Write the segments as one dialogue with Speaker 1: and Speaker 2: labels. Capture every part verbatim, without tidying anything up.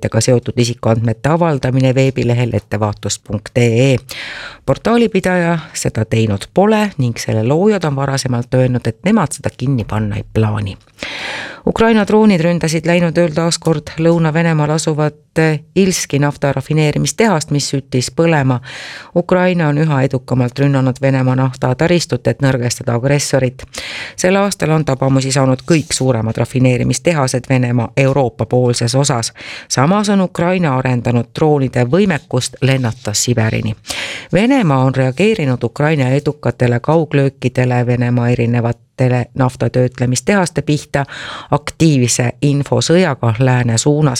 Speaker 1: droonidega seotud isikuandmete avaldamine veebilehel ettevaatus punkt ee. Portaalipidaja seda teinud pole ning selle loojad on varasemalt öelnud, et nemad seda kinni panna ei plaani. Ukraina droonid ründasid läinud ööl taaskord Lõuna-Venemaal asuvat Ilski nafta rafineerimistehast, mis süttis põlema. Ukraina on üha edukamalt rünnanud Venemaa nafta taristut, et nõrgestada agressorit. Sel aastal on tabamusi saanud kõik suuremad rafineerimistehased Venemaa Euroopa poolses osas. Samas on Ukraina arendanud droonide võimekust lennata Siberini. Venemaa on reageerinud Ukraina edukatele kauglöökidele Venemaa erinevatele naftatöötlemistehaste pihta aktiivse infosõjaga lääne suunas,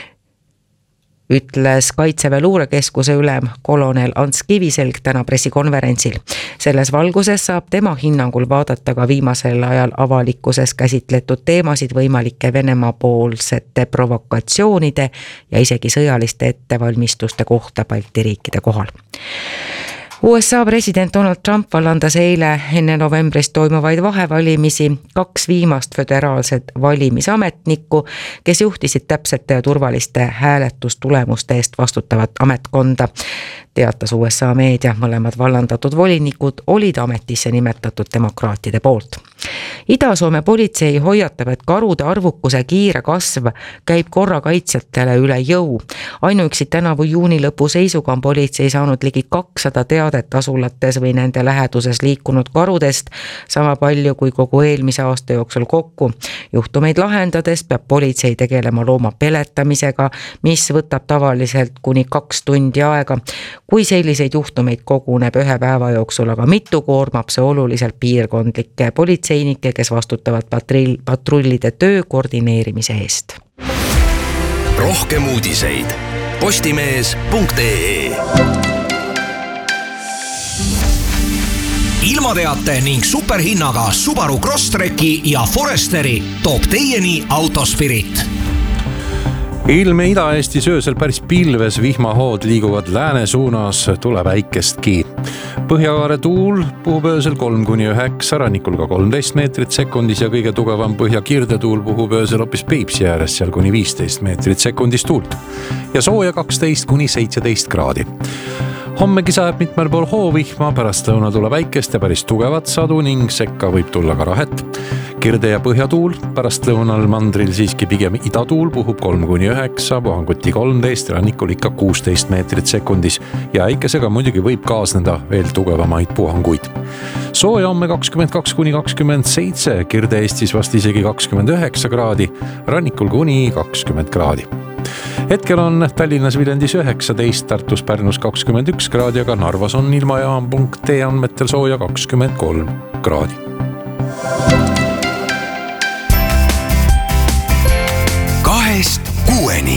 Speaker 1: ütles Kaitseväe luurekeskuse ülem kolonel Ants Kiviselg täna pressikonverentsil. Selles valguses saab tema hinnangul vaadata ka viimasel ajal avalikkuses käsitletud teemasid võimalike Venemaa poolsete provokatsioonide ja isegi sõjaliste ettevalmistuste kohta Balti riikide kohal. U S A president Donald Trump vallandas eile enne novembris toimuvaid vahevalimisi kaks viimast föderaalset valimisametnikku, kes juhtisid täpsete ja turvaliste hääletustulemuste eest vastutavat ametkonda. Teatas U S A meedia, mõlemad vallandatud volinikud olid ametisse nimetatud demokraatide poolt. Ida-Soome politsei hoiatab, et karude arvukuse kiire kasv käib korrakaitsjatele üle jõu. Ainuüksi tänavu juuni lõpu seisuga on politsei saanud ligi kakssada teadet asulates või nende läheduses liikunud karudest, sama palju kui kogu eelmise aasta jooksul kokku. Juhtumeid lahendades peab politsei tegelema looma peletamisega, mis võtab tavaliselt kuni kaks tundi aega. Kui selliseid juhtumeid koguneb ühe päeva jooksul, aga mitu koormab see oluliselt piirkondlikke politseinikke, kes vastutavad patrill, patrullide töö koordineerimise eest.
Speaker 2: Rohkem uudiseid postimees punkt ee. Ilmateate ning superhinnaga Subaru Crosstreki ja Foresteri toob teieni Autospirit.
Speaker 3: Ilme Ida-Eestis öösel päris pilves, vihmahood liiguvad lääne suunas, tuleb äikestki. Põhjakaare tuul puhub öösel kolm kuni üheksa, rannikul ka kolmteist meetrit sekundis ja kõige tugevam põhjakirde tuul puhub öösel hoopis Peipsi ääres, seal kuni viisteist meetrit sekundis tuult. Ja sooja kaksteist kuni seitseteist kraadi. Hommegi sajab mitmel pool hoovihma, pärast lõuna tuleb äikest ja päris tugevat sadu ning sekka võib tulla ka rahet. Kirde ja põhjatuul, pärast lõunal mandril siiski pigem idatuul puhub kolm kuni üheksa, puhanguti kolmteist, rannikul ikka kuusteist meetrit sekundis ja äikesega muidugi võib kaasneda veel tugevamaid puhanguid. Sooja homme kakskümmend kaks kuni kakskümmend seitse, Kirde Eestis vast isegi kakskümmend üheksa kraadi, rannikul kuni kakskümmend kraadi. Hetkel on Tallinnas Viljandis üheksateist, Tartus Pärnus kakskümmend üks kraadi, aga Narvas on ilmajaam punkt ee andmetel sooja kakskümmend kolm kraadi.
Speaker 2: Kahest kuueni.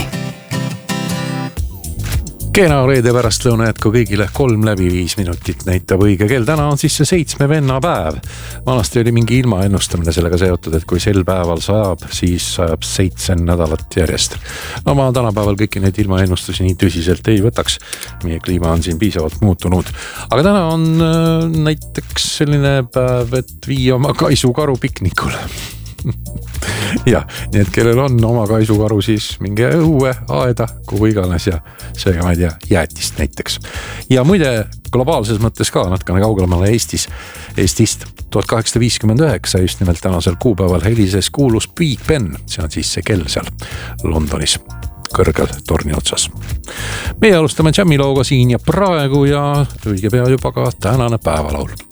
Speaker 3: Kena reede pärastlõuna jätku kõigile kolm läbi viis minutit näitab õige kell. Täna on siis see seitsme venna päev. Vanasti oli mingi ilma ennustamine sellega seotud, et kui sel päeval sajab, siis sajab seitse nädalat järjest. No ma tänapäeval kõiki neid ilma ennustusi nii tõsiselt ei võtaks. Meie kliima on siin piisavalt muutunud. Aga täna on äh, näiteks selline päev, et vii oma kaisukaru piknikule. Ja, nii et kellel on oma kaisukaru, siis minge õue, aeda, kuhu iganes ja seega ma ei tea, jäätist näiteks. Ja muide, globaalses mõttes ka natkane kaugelamale Eestis, Eestist tuhat kaheksasada viiskümmend üheksa just nimelt tänasel kuupäeval helises kuulus Big Ben, see on siis see kell seal Londonis kõrgel torni otsas. Meie alustame Jamilooga siin ja praegu ja õige pea juba ka tänane päevalaul.